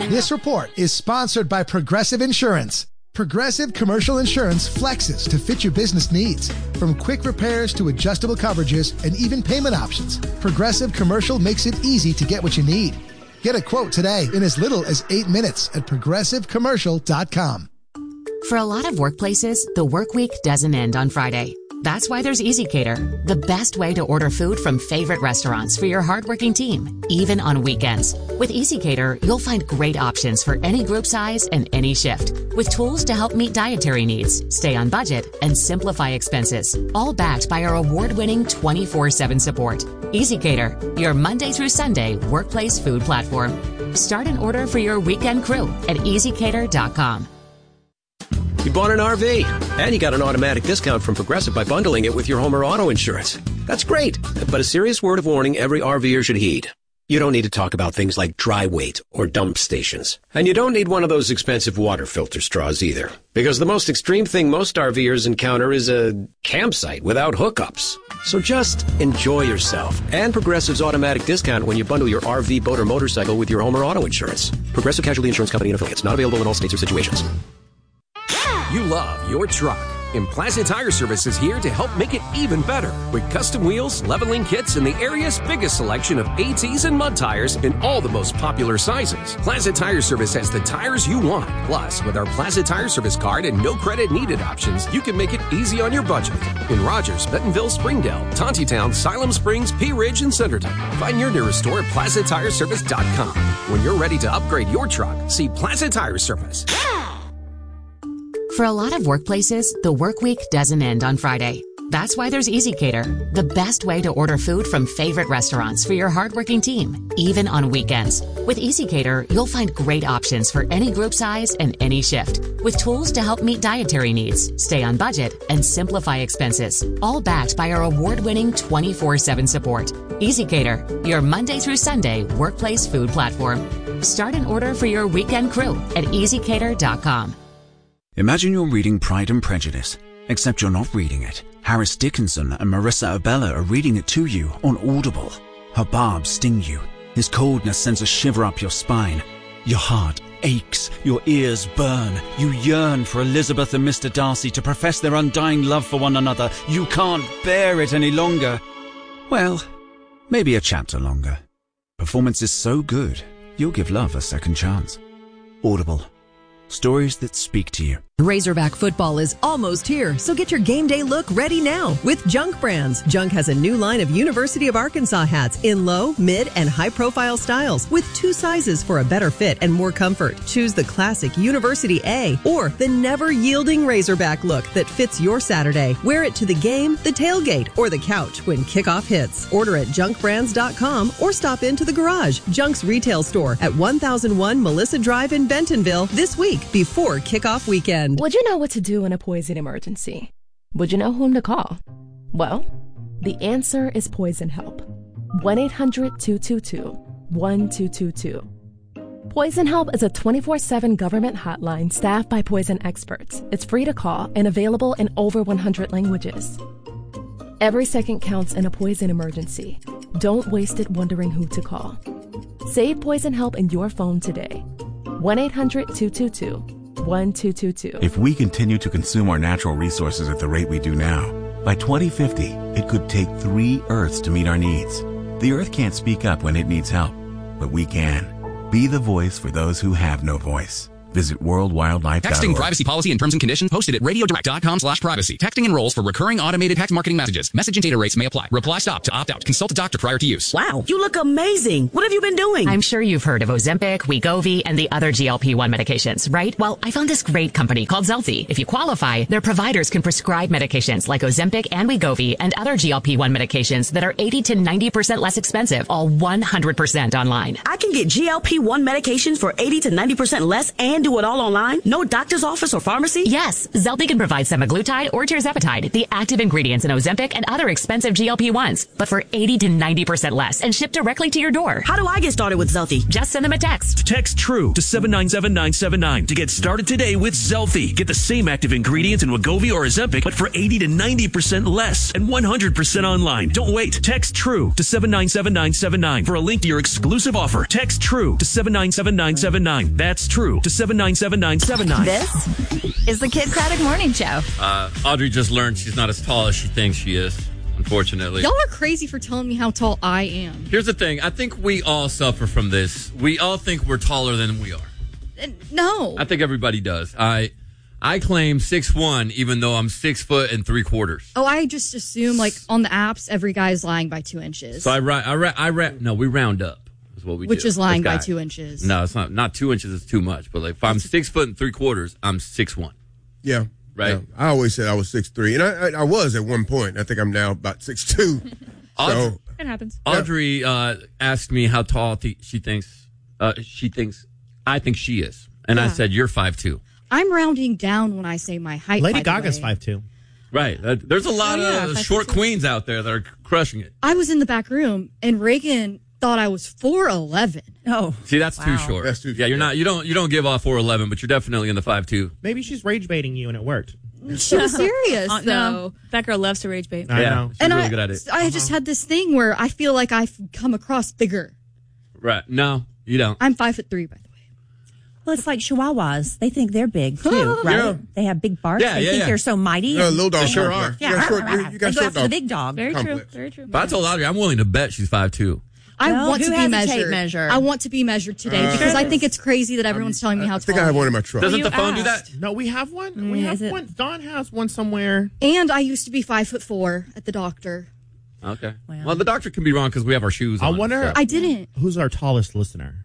This report is sponsored by Progressive Insurance. Progressive Commercial Insurance flexes to fit your business needs. From quick repairs to adjustable coverages and even payment options, Progressive Commercial makes it easy to get what you need. Get a quote today in as little as 8 minutes at progressivecommercial.com. For a lot of workplaces, the work week doesn't end on Friday. That's why there's EasyCater, the best way to order food from favorite restaurants for your hardworking team, even on weekends. With EasyCater, you'll find great options for any group size and any shift, with tools to help meet dietary needs, stay on budget, and simplify expenses, all backed by our award-winning 24/7 support. EasyCater, your Monday through Sunday workplace food platform. Start an order for your weekend crew at easycater.com. You bought an RV, and you got an automatic discount from Progressive by bundling it with your home or auto insurance. That's great, but a serious word of warning every RVer should heed. You don't need to talk about things like dry weight or dump stations. And you don't need one of those expensive water filter straws either, because the most extreme thing most RVers encounter is a campsite without hookups. So just enjoy yourself and Progressive's automatic discount when you bundle your RV, boat, or motorcycle with your home or auto insurance. Progressive Casualty Insurance Company and affiliates. Not available in all states or situations. You love your truck, and Plaza Tire Service is here to help make it even better with custom wheels, leveling kits, and the area's biggest selection of ATs and mud tires in all the most popular sizes. Plaza Tire Service has the tires you want. Plus, with our Plaza Tire Service card and no credit needed options, you can make it easy on your budget. In Rogers, Bentonville, Springdale, Tontitown, Siloam Springs, Pea Ridge, and Centerton. Find your nearest store at PlazaTireService.com. When you're ready to upgrade your truck, see Plaza Tire Service. For a lot of workplaces, the work week doesn't end on Friday. That's why there's EasyCater, the best way to order food from favorite restaurants for your hardworking team, even on weekends. With EasyCater, you'll find great options for any group size and any shift, with tools to help meet dietary needs, stay on budget, and simplify expenses, all backed by our award-winning 24/7 support. EasyCater, your Monday through Sunday workplace food platform. Start an order for your weekend crew at easycater.com. Imagine you're reading Pride and Prejudice, except you're not reading it. Harris Dickinson and Marissa Abella are reading it to you on Audible. Her barbs sting you. His coldness sends a shiver up your spine. Your heart aches. Your ears burn. You yearn for Elizabeth and Mr. Darcy to profess their undying love for one another. You can't bear it any longer. Well, maybe a chapter longer. Performance is so good, you'll give love a second chance. Audible. Stories that speak to you. Razorback football is almost here, so get your game day look ready now with Junk Brands. Junk has a new line of University of Arkansas hats in low, mid, and high-profile styles with 2 sizes for a better fit and more comfort. Choose the classic University A or the never-yielding Razorback look that fits your Saturday. Wear it to the game, the tailgate, or the couch when kickoff hits. Order at junkbrands.com or stop into the garage, Junk's retail store at 1001 Melissa Drive in Bentonville this week before kickoff weekend. Would you know what to do in a poison emergency? Would you know whom to call? Well, the answer is Poison Help. 1-800-222-1222. Poison Help is a 24/7 government hotline staffed by poison experts. It's free to call and available in over 100 languages. Every second counts in a poison emergency. Don't waste it wondering who to call. Save Poison Help in your phone today. 1-800-222-1222. If we continue to consume our natural resources at the rate we do now, by 2050, it could take 3 Earths to meet our needs. The Earth can't speak up when it needs help, but we can. Be the voice for those who have no voice. Visit worldwildlife.org. Texting privacy policy and terms and conditions posted at radiodirect.com/privacy. Texting enrolls for recurring automated text marketing messages. Message and data rates may apply. Reply stop to opt out. Consult a doctor prior to use. Wow, you look amazing. What have you been doing? I'm sure you've heard of Ozempic, Wegovy, and the other GLP-1 medications, right? Well, I found this great company called Zelfie. If you qualify, their providers can prescribe medications like Ozempic and Wegovy and other GLP-1 medications that are 80 to 90% less expensive, all 100% online. I can get GLP-1 medications for 80 to 90% less and can do it all online? No doctor's office or pharmacy? Yes, Zelfie can provide semaglutide or tirzepatide, the active ingredients in Ozempic and other expensive GLP-1s, but for 80 to 90% less and shipped directly to your door. How do I get started with Zelfie? Just send them a text. Text TRUE to 797-979 to get started today with Zelfie. Get the same active ingredients in Wegovy or Ozempic, but for 80 to 90% less and 100% online. Don't wait. Text TRUE to 797-979 for a link to your exclusive offer. Text TRUE to 797-979. That's TRUE to 797-979. This is the Kid Craddock Morning Show. Audrey just learned she's not as tall as she thinks she is, unfortunately. Y'all are crazy for telling me how tall I am. Here's the thing. I think we all suffer from this. We all think we're taller than we are. No. I think everybody does. I claim 6'1", even though I'm 6 foot and 3/4. Oh, I just assume, like, on the apps, every guy's lying by 2 inches. So no, we round up. Is what we Which do. is lying by by 2 inches. No, it's not 2 inches is too much. But like if I'm 6 foot and 3/4, I'm 6'1". Yeah. Right. Yeah. I always said I was 6'3", and I was at one point. I think I'm now about 6'2". So it happens. Audrey asked me how tall she thinks I think she is, and I said you're 5'2". I'm rounding down when I say my height. Lady Gaga's 5'2". Right. There's a lot of short queens out there that are crushing it. I was in the back room, and Reagan thought I was 4'11". Oh, see, that's too short. That's too short. Yeah, you're not. You don't give off 4'11", but you're definitely in the 5'2". Maybe she's rage baiting you and it worked. She was serious, though. No, that girl loves to rage bait. I know. She's really good at it. I just had this thing where I feel like I've come across bigger. Right. No, you don't. I'm 5'3", by the way. well, it's like Chihuahuas. They think they're big too, right? Yeah. They have big barks. Yeah, they think they're so mighty. Yeah, little dogs They sure are. Yeah, You got they short go dog after the big dog. Very complex. true. Very true. But I told Audrey I'm willing to bet she's 5'2". I Well, want who to be has a measured. tape measure? I want to be measured today because I think it's crazy that everyone's telling me how tall I think I have one in my truck. Doesn't the phone do that? No, we have one. We have is it- one. Dawn has one somewhere. And I used to be 5'4" at the doctor. Okay. Well, the doctor can be wrong because we have our shoes on. I wonder I didn't. who's our tallest listener.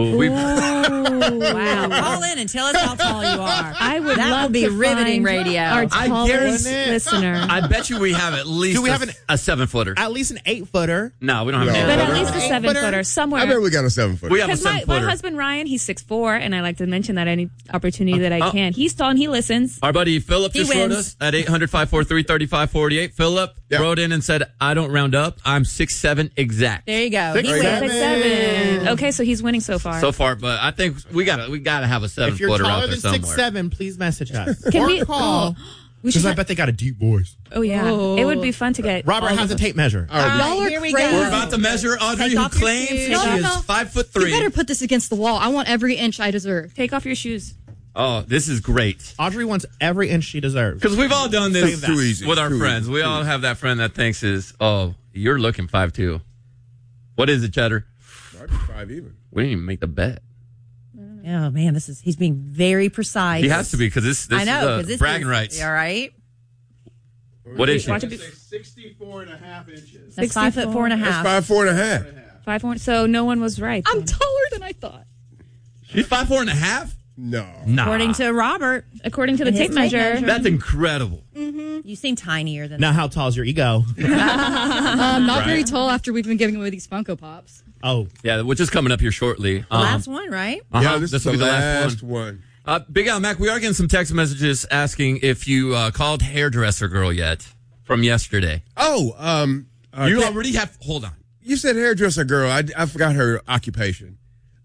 Wow. Call in and tell us how tall you are. I would that love will be to riveting find radio. Our I tallest guarantee- listener. I bet you we have at least Do we have a 7-footer. At least an 8-footer. No, we don't have No. an But 8-footer. at least a 7-footer somewhere. I bet we got a 7-footer. We have a Because my 7-footer. husband Ryan, he's 6'4", and I like to mention that any opportunity that I can. He's tall and he listens. Our buddy Philip He just wrote wins. us at 800-543-3548. Philip wrote in and said, I don't round up. I'm 6'7" exact. There you go. He 6'7". wins. 6'7". Okay, so he's winning so far. So far, but I think we gotta have a If you're 7-footer out taller there than somewhere. 6'7", please message us. Can or we- call. We should Because I have- bet they got a deep voice. Oh, yeah. It would be fun to get. Robert all has a of tape measure. Y'all are here we crazy. go. We're about to measure Audrey, Take who off your claims shoes. she No. is You 5'3". better put this against the wall. I want every inch I deserve. Take off your shoes. Oh, this is great. Audrey wants every inch she deserves. Because we've all done this Save that. Too easy. with our Too friends. easy. We all have that friend that thinks you're looking 5'2". What is it, Cheddar? I'd be 5 even. We didn't even make the bet. Oh man, he's being very precise. He has to be because this I know, is 'cause this bragging is, rights. All right. What is she? Watch it be 64.5 inches. That's 5'4.5". That's 5'4.5". 5'4". So no one was right. I'm taller than I thought. She's 5'4.5". No. Nah. According to Robert. According to the And his tape measure. That's incredible. You seem tinier than Now, how tall is your ego? Not very tall after we've been giving away these Funko Pops. Oh. Yeah, which is coming up here shortly. the last one, right? Yeah, this is will the be the last one. Big Al Mac, we are getting some text messages asking if you called hairdresser girl yet from yesterday. Oh, You already have. Hold on. You said hairdresser girl. I forgot her occupation.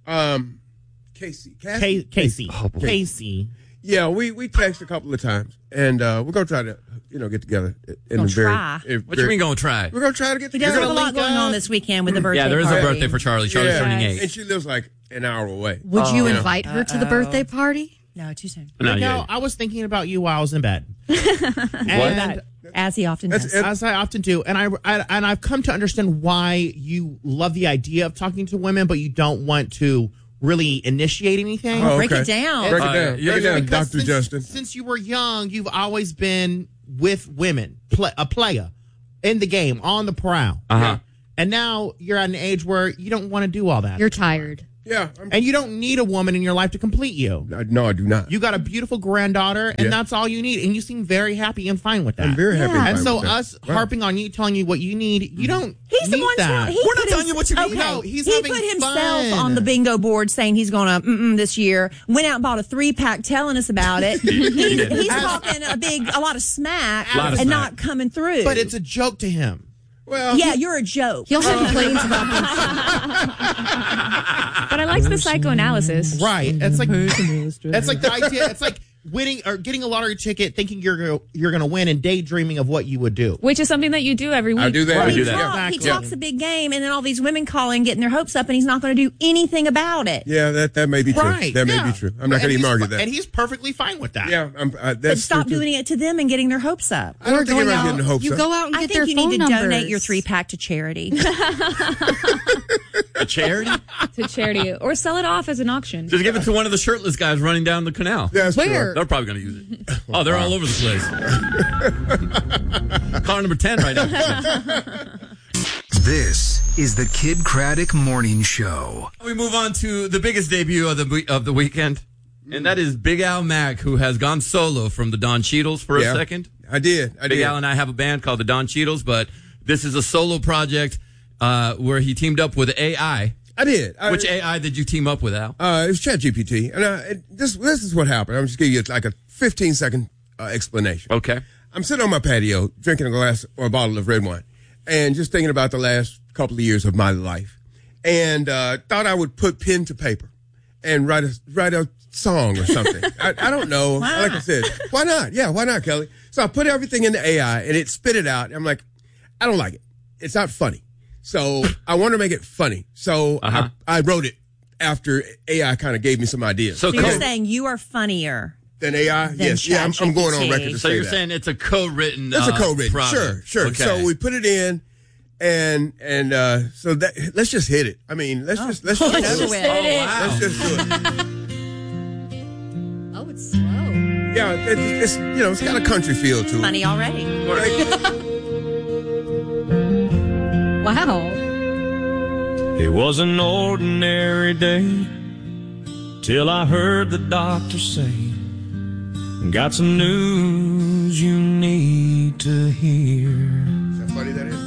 Casey. Casey. Oh, boy. Casey. Yeah, we texted a couple of times, and we're gonna try to get together. Gonna try. What you mean gonna try? We're gonna try to get He together. does have a lot going on this weekend with the birthday Yeah, there is a party. birthday for Charlie. Charlie's turning 8. and she lives like an hour away. Would you invite her to the birthday party? No, too soon. No, Miguel, yeah. I was thinking about you while I was in bed. And As he often does. as I often do, and I've come to understand why you love the idea of talking to women, but you don't want to really initiate anything. Oh, Break okay. it down. Break it down. yeah, Break it down, Because Dr. Justin. Since you were young, you've always been with women, a player in the game, on the prowl. Uh-huh. And now you're at an age where you don't want to do all that. You're tired. Yeah. And you don't need a woman in your life to complete you. No, I do not. You got a beautiful granddaughter, and that's all you need. And you seem very happy and fine with that. I'm very happy and fine And so with that. us harping on you, telling you what you need, you don't He's the need one that. We're not telling you what you need. Okay. No, he's he having put himself fun. on the bingo board saying he's going to this year. Went out and bought a 3-pack telling us about it. He's talking a lot of smack and not coming through. But it's a joke to him. Well, yeah, you're a joke. He also complains about But I liked the psychoanalysis. Right. It's like the idea. It's like winning or getting a lottery ticket, thinking you're going to win, and daydreaming of what you would do. Which is something that you do every week. I do that. Well, I do that. He talks a big game, and then all these women call in, getting their hopes up, and he's not going to do anything about it. Yeah, that may be true. Right. That may be true. I'm not going to even argue that. And he's perfectly fine with that. Yeah, But stop doing it to them and getting their hopes up. I don't think everybody's getting hopes You up. go out and I get their think you phone need to numbers. donate your 3-pack to charity. A charity? To charity. Or sell it off as an auction. Just give it to one of the shirtless guys running down the canal. That's Where? true. They're probably going to use it. Oh, they're all over the place. Car number 10 right now. This is the Kid Craddock Morning Show. We move on to the biggest debut of the weekend, and that is Big Al Mack, who has gone solo from the Don Cheadles for a second. I did. Big Al and I have a band called the Don Cheadles, but this is a solo project where he teamed up with AI. I did. Which AI did you team up with, Al? It was ChatGPT. And this is what happened. I'm just giving you like a 15-second explanation. Okay. I'm sitting on my patio drinking a glass or a bottle of red wine and just thinking about the last couple of years of my life. And thought I would put pen to paper and write a song or something. I don't know. Like I said, why not? Yeah, why not, Kelly? So I put everything in the AI and it spit it out. I'm like, I don't like it. It's not funny. So I want to make it funny. So I wrote it after AI kind of gave me some ideas. So you're saying you are funnier than AI? Yes. Yeah, I'm going on record to say that. So you're saying it's a co-written That's a co-written. product. Sure. Okay. So we put it in and so that let's just hit it. I mean, let's just do it. Let's just hit it. Let's just do it. Oh, it's slow. Yeah, it's it's got a country feel to it. Funny already. Wow. It was an ordinary day till I heard the doctor say, got some news you need to hear. Is that funny, that is?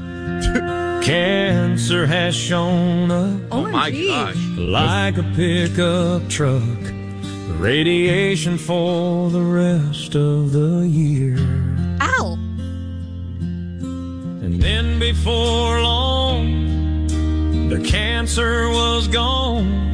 Cancer has shown up. Oh my gosh. Like a pickup truck. Radiation for the rest of the year. Ow. And then before long, the cancer was gone.